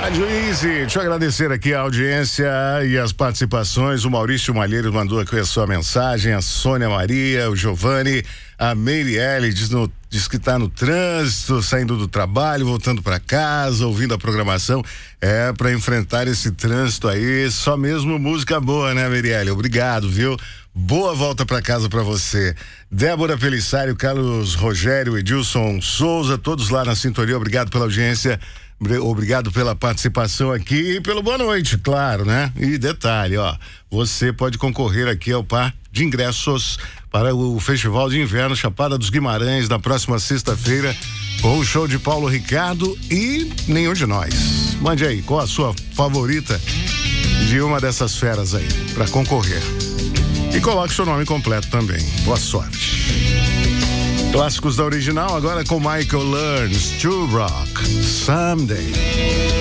Rádio Easy, deixa eu agradecer aqui a audiência e as participações. O Maurício Malheiro mandou aqui a sua mensagem, a Sônia Maria, o Giovanni, a Meirelle diz que está no trânsito, saindo do trabalho, voltando para casa, ouvindo a programação. Para enfrentar esse trânsito aí, só mesmo música boa, né, Meirelle? Obrigado, viu? Boa volta para casa para você. Débora Pelissário, Carlos Rogério, Edilson Souza, todos lá na sintonia, obrigado pela audiência. Obrigado pela participação aqui e pelo boa noite, claro, né? E detalhe, você pode concorrer aqui ao par de ingressos para o Festival de Inverno Chapada dos Guimarães na próxima sexta-feira, com o show de Paulo Ricardo e nenhum de nós. Mande aí, qual a sua favorita de uma dessas feras aí, para concorrer. E coloque seu nome completo também. Boa sorte. Clássicos da original, agora com Michael Learns to Rock Someday.